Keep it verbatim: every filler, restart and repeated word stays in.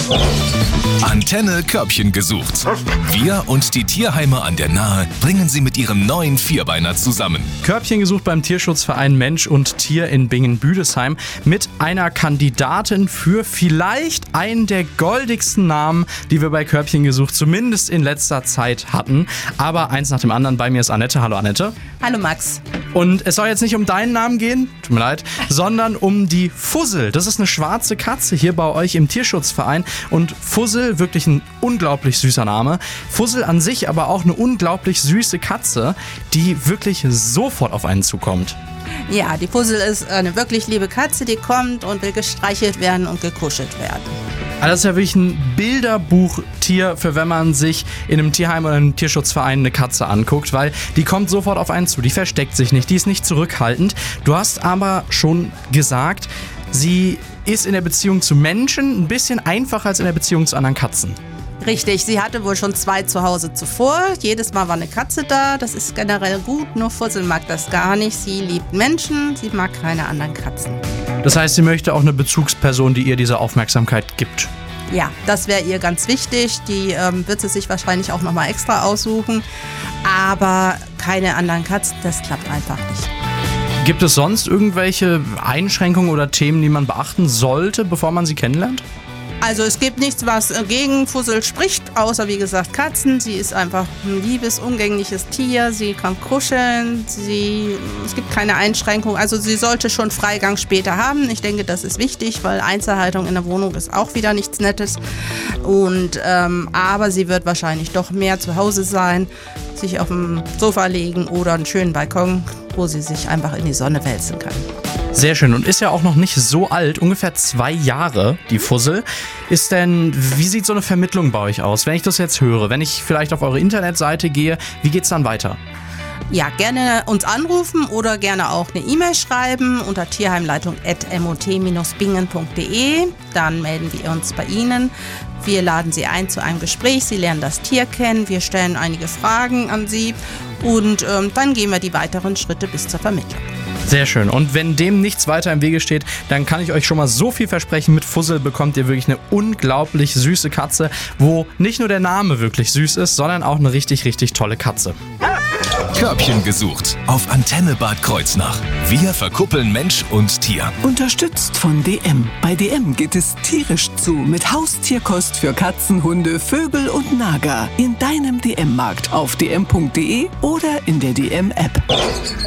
Antenne Körbchen gesucht. Wir und die Tierheime an der Nahe bringen sie mit ihrem neuen Vierbeiner zusammen. Körbchen gesucht beim Tierschutzverein Mensch und Tier in Bingen-Büdesheim mit einer Kandidatin für vielleicht einen der goldigsten Namen, die wir bei Körbchen gesucht zumindest in letzter Zeit hatten. Aber eins nach dem anderen. Bei mir ist Annette. Hallo Annette. Hallo Max. Und es soll jetzt nicht um deinen Namen gehen, tut mir leid, sondern um die Fussel. Das ist eine schwarze Katze hier bei euch im Tierschutzverein. Und Fussel, wirklich ein unglaublich süßer Name. Fussel an sich aber auch eine unglaublich süße Katze, die wirklich sofort auf einen zukommt. Ja, die Fussel ist eine wirklich liebe Katze, die kommt und will gestreichelt werden und gekuschelt werden. Also das ist ja wirklich ein Bilderbuchtier, für wenn man sich in einem Tierheim oder einem Tierschutzverein eine Katze anguckt, weil die kommt sofort auf einen zu, die versteckt sich nicht, die ist nicht zurückhaltend. Du hast aber schon gesagt, sie ist in der Beziehung zu Menschen ein bisschen einfacher als in der Beziehung zu anderen Katzen. Richtig, sie hatte wohl schon zwei zu Hause zuvor. Jedes Mal war eine Katze da, das ist generell gut, nur Fussel mag das gar nicht. Sie liebt Menschen, sie mag keine anderen Katzen. Das heißt, sie möchte auch eine Bezugsperson, die ihr diese Aufmerksamkeit gibt. Ja, das wäre ihr ganz wichtig. Die ähm, wird sie sich wahrscheinlich auch nochmal extra aussuchen. Aber keine anderen Katzen, das klappt einfach nicht. Gibt es sonst irgendwelche Einschränkungen oder Themen, die man beachten sollte, bevor man sie kennenlernt? Also es gibt nichts, was gegen Fussel spricht, außer wie gesagt Katzen. Sie ist einfach ein liebes, umgängliches Tier. Sie kann kuscheln. Sie, es gibt keine Einschränkung. Also sie sollte schon Freigang später haben. Ich denke, das ist wichtig, weil Einzelhaltung in der Wohnung ist auch wieder nichts Nettes. Und, ähm, aber sie wird wahrscheinlich doch mehr zu Hause sein, sich auf dem Sofa legen oder einen schönen Balkon, wo sie sich einfach in die Sonne wälzen kann. Sehr schön und ist ja auch noch nicht so alt, ungefähr zwei Jahre, die Fussel. Ist denn, wie sieht so eine Vermittlung bei euch aus? Wenn ich das jetzt höre, wenn ich vielleicht auf eure Internetseite gehe, wie geht's dann weiter? Ja, gerne uns anrufen oder gerne auch eine E-Mail schreiben unter tierheimleitung at mot dash bingen punkt de. Dann melden wir uns bei Ihnen. Wir laden Sie ein zu einem Gespräch. Sie lernen das Tier kennen. Wir stellen einige Fragen an Sie und ähm, dann gehen wir die weiteren Schritte bis zur Vermittlung. Sehr schön. Und wenn dem nichts weiter im Wege steht, dann kann ich euch schon mal so viel versprechen. Mit Fussel bekommt ihr wirklich eine unglaublich süße Katze, wo nicht nur der Name wirklich süß ist, sondern auch eine richtig, richtig tolle Katze. Körbchen gesucht auf Antenne Bad Kreuznach. Wir verkuppeln Mensch und Tier. Unterstützt von D M. Bei D M geht es tierisch zu mit Haustierkost für Katzen, Hunde, Vögel und Nager. In deinem D M-Markt auf d m punkt de oder in der D M-App.